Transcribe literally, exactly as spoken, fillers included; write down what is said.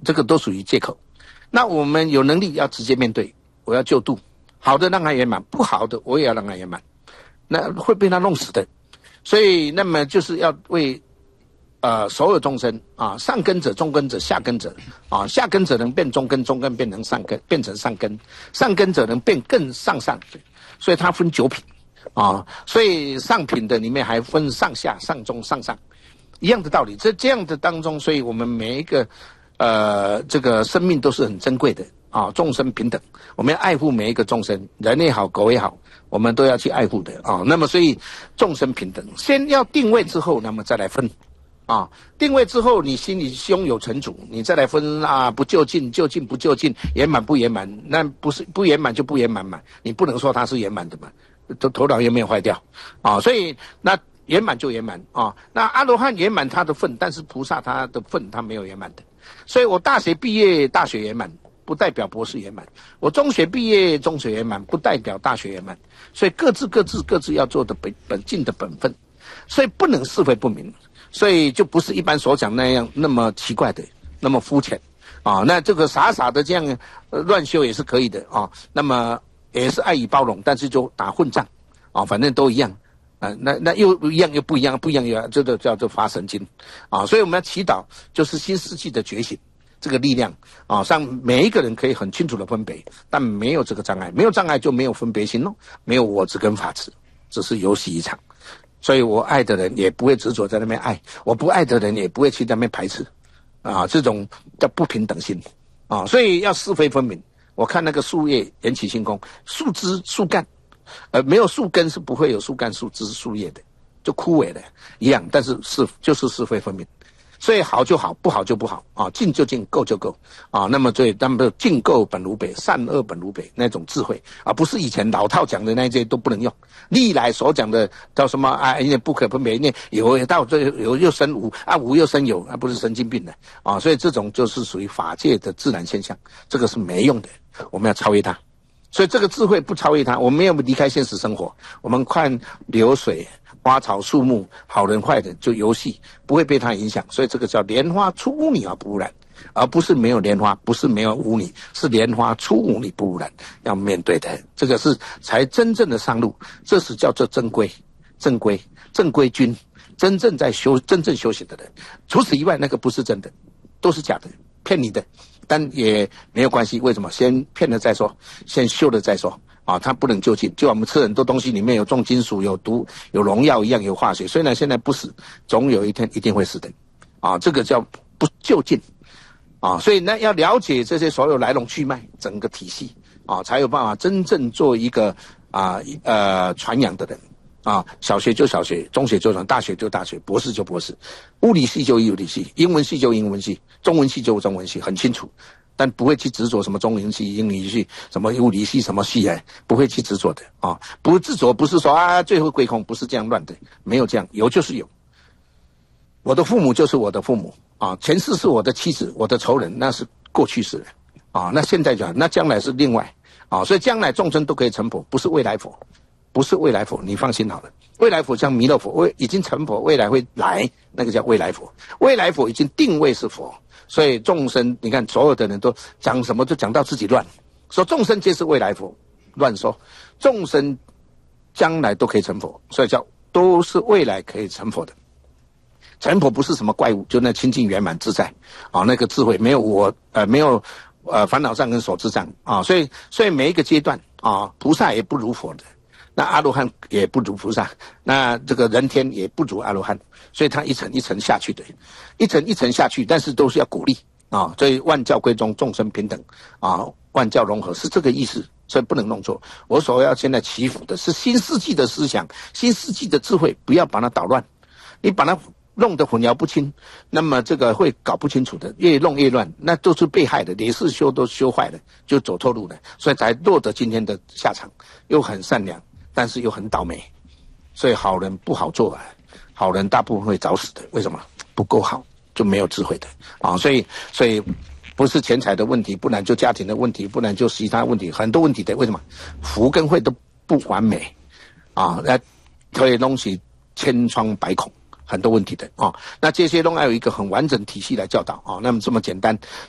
这个都属于借口。那我们有能力要直接面对，我要救度，好的让他圆满，不好的我也要让他圆满，那会被他弄死的。所以那么就是要为呃所有众生啊，上根者、中根者、下根者啊，下根者能变中根，中根变成上根，变成上根，上根者能变更上上，所以它分九品啊，所以上品的里面还分上下、上中、上上，一样的道理。在这样的当中，所以我们每一个呃这个生命都是很珍贵的啊，众生平等，我们要爱护每一个众生，人也好，狗也好。我们都要去爱护的啊，那么所以众生平等，先要定位之后，那么再来分啊。定位之后，你心里胸有成竹，你再来分啊，不就近，就近不就近，圆满不圆满，那不是不圆满就不圆满嘛，你不能说它是圆满的嘛，头头脑有没有坏掉啊？所以那圆满就圆满啊。那阿罗汉圆满他的份，但是菩萨他的份他没有圆满的，所以我大学毕业，大学圆满。不代表博士圆满，我中学毕业，中学圆满，不代表大学圆满，所以各自各自各自要做的本本尽的本分，所以不能是非不明，所以就不是一般所讲那样那么奇怪的，那么肤浅啊。那这个傻傻的这样、呃、乱修也是可以的啊，那么也是爱与包容，但是就打混战啊，反正都一样啊，那那又一样又不一样，不一样又这个叫做发神经啊，所以我们要祈祷，就是新世纪的觉醒。这个力量啊，让每一个人可以很清楚的分别，但没有这个障碍，没有障碍就没有分别心咯，没有我执跟法执，只是游戏一场。所以我爱的人也不会执着在那边爱，我不爱的人也不会去那边排斥，啊，这种叫不平等心啊，所以要是非分明。我看那个树叶缘起性空，树枝树干，呃，没有树根是不会有树干、树枝、树叶的，就枯萎的一样，但是是就是是非分明。所以好就好，不好就不好啊，净就净，够就够啊。那么所以他们的净垢本无北，善恶本无北那种智慧啊，不是以前老套讲的那些都不能用。历来所讲的叫什么啊？因为不可分别，因为有到这有又生无啊，无又生有，啊，不是神经病的啊。所以这种就是属于法界的自然现象，这个是没用的，我们要超越它。所以这个智慧不超越它，我们没有离开现实生活，我们看流水。花草树木，好人坏人就游戏，不会被它影响，所以这个叫莲花出污泥而不污染，而不是没有莲花，不是没有污泥，是莲花出污泥不污染，要面对的，这个是才真正的上路，这是叫做正规、正规、正规军，真正在修、真正修行的人。除此以外，那个不是真的，都是假的，骗你的，但也没有关系。为什么？先骗了再说，先修了再说。啊，它不能就近，就我们吃很多东西里面有重金属、有毒、有农药一样，有化学。虽然现在不死，总有一天一定会死的。啊，这个叫不就近。啊，所以呢，要了解这些所有来龙去脉，整个体系啊，才有办法真正做一个啊呃传扬的人。啊，小学就小学，中学就中，大学就大学，博士就博士，物理系就物理系，英文系就英文系，中文系就中文系，很清楚。但不会去执着什么中文系、英语系、什么物理系、什么系哎，不会去执着的啊！不执着不是说啊最后归空，不是这样乱的，没有这样，有就是有。我的父母就是我的父母啊，前世是我的妻子、我的仇人，那是过去式了啊。那现在讲，那将来是另外啊，所以将来众生都可以成佛，不是未来佛，不是未来佛，你放心好了。未来佛像弥勒佛，未已经成佛，未来会来，那个叫未来佛。未来佛已经定位是佛。所以众生，你看所有的人都讲什么，就讲到自己乱，说众生皆是未来佛，乱说，众生将来都可以成佛，所以叫都是未来可以成佛的。成佛不是什么怪物，就那清净圆满自在啊，那个智慧没有我呃没有呃烦恼障跟所知障啊，所以所以每一个阶段啊，菩萨也不如佛的。那阿罗汉也不如菩萨，那这个人天也不如阿罗汉，所以他一层一层下去的，一层一层下去，但是都是要鼓励啊，所以万教归宗，众生平等啊，万教融合是这个意思，所以不能弄错。我所要现在祈福的是新世纪的思想，新世纪的智慧，不要把它捣乱，你把它弄得混淆不清，那么这个会搞不清楚的，越弄越乱，那都是被害的，连世修都修坏了，就走错路了，所以才落得今天的下场，又很善良。但是又很倒霉，所以好人不好做啊，好人大部分会早死的。为什么？不够好，就没有智慧的啊。所以，所以不是钱财的问题，不然就家庭的问题，不然就其他问题，很多问题的。为什么？福跟慧都不完美啊，那可以弄起千疮百孔，很多问题的啊。那这些都要有一个很完整体系来教导啊。那么这么简单。